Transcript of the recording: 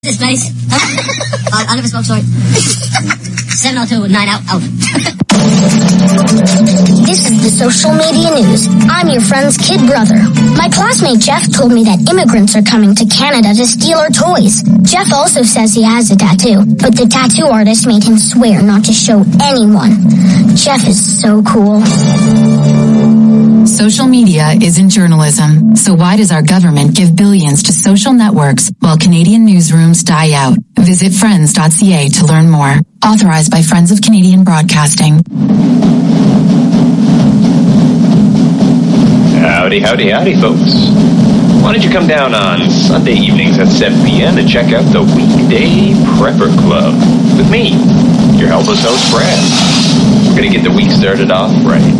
This place. I'll never smoke, sorry. 702, 9 out. This is the social media news. I'm your friend's kid brother. My classmate Jeff told me that immigrants are coming to Canada to steal our toys. Jeff also says he has a tattoo, but the tattoo artist made him swear not to show anyone. Jeff is so cool. Social media isn't journalism, so why does our government give billions to social networks while Canadian newsrooms die out? Visit friends.ca to learn more. Authorized by Friends of Canadian Broadcasting. Howdy, folks. Why don't you come down on Sunday evenings at 7 p.m. to check out the Weekday Prepper Club with me, your helpless host, Brad. We're going to get the week started off right.